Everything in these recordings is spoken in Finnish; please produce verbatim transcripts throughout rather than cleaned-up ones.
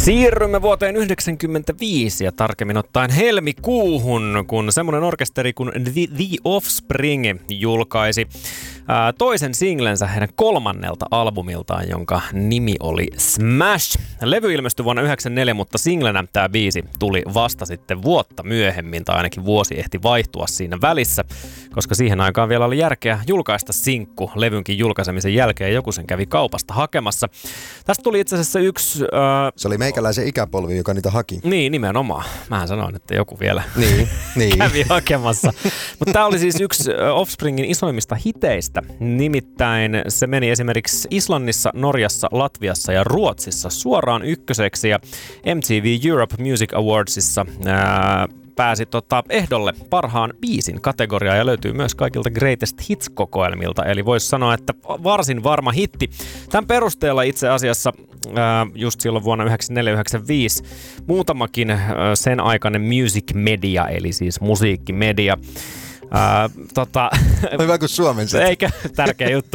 Siirrymme vuoteen yhdeksänkymmentäviisi ja tarkemmin ottaen helmikuuhun, kun semmoinen orkesteri kuin The, The Offspring julkaisi ää, toisen singlensä heidän kolmannelta albumiltaan, jonka nimi oli Smash. Levy ilmestyi vuonna yhdeksänkymmentäneljä, mutta singlenä tämä biisi tuli vasta sitten vuotta myöhemmin, tai ainakin vuosi ehti vaihtua siinä välissä, koska siihen aikaan vielä oli järkeä julkaista sinkku levynkin julkaisemisen jälkeen, ja joku sen kävi kaupasta hakemassa. Tästä tuli itse asiassa yksi... Ää, Se oli meikäläisen ikäpolvi, joka niitä haki. Niin, nimenomaan. Mähän sanoin, että joku vielä niin, niin. kävi hakemassa. Mutta tämä oli siis yksi Offspringin isoimmista hiteistä. Nimittäin se meni esimerkiksi Islannissa, Norjassa, Latviassa ja Ruotsissa suoraan ykköseksi. Ja M T V Europe Music Awardsissa ää, pääsi tota ehdolle parhaan biisin kategoriaa ja löytyy myös kaikilta Greatest Hits-kokoelmilta. Eli voisi sanoa, että varsin varma hitti. Tämän perusteella itse asiassa ää, just silloin vuonna yhdeksänkymmentäneljä yhdeksänkymmentäviisi muutamakin ää, sen aikainen music media, eli siis musiikkimedia, Ää, tota, hyvä kuin suomenset. Eikä, tärkeä juttu.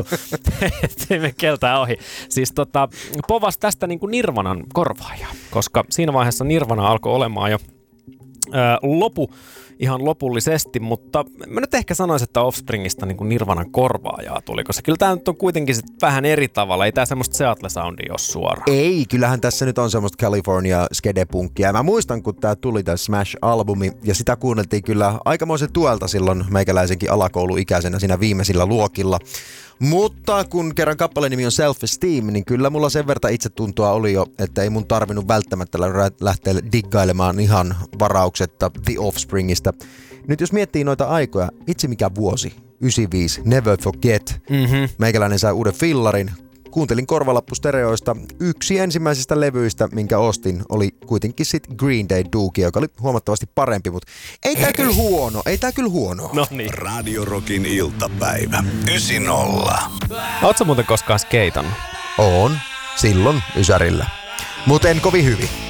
Ei me keltää ohi. Siis tota, povas tästä niin kuin Nirvanan korvaajaa, koska siinä vaiheessa Nirvana alkoi olemaan jo ää, lopu ihan lopullisesti, mutta mä nyt ehkä sanoisin, että Offspringista niin kuin Nirvanan korvaajaa tuli, koska kyllä tämä nyt on kuitenkin sit vähän eri tavalla. Ei tämä semmoista Seattle-soundia ole suoraan. Ei, kyllähän tässä nyt on semmoista California skedepunkkia. Mä muistan, kun tämä tuli, tämä Smash-albumi, ja sitä kuunneltiin kyllä aikamoisen tuelta silloin meikäläisenkin alakouluikäisenä siinä viimeisillä luokilla. Mutta kun kerran kappaleen nimi on Self-Esteem, niin kyllä mulla sen verran itsetuntoa oli jo, että ei mun tarvinnut välttämättä lähteä diggailemaan ihan varauksetta The Offspringista. Nyt jos miettii noita aikoja, itse mikä vuosi, yhdeksänkymmentäviisi, Never Forget, mm-hmm. meikäläinen sai uuden fillarin. Kuuntelin korvalappustereoista. Yksi ensimmäisistä levyistä, minkä ostin, oli kuitenkin sit Green Day Dookie, joka oli huomattavasti parempi, mutta ei tää kyllä huono, ei tää kyllä huono. No niin. Radio Rockin iltapäivä. yhdeksänkymmentä. Ootko muuten koskaan skeitannut? Oon, silloin Ysärillä. Mut en kovin hyvin.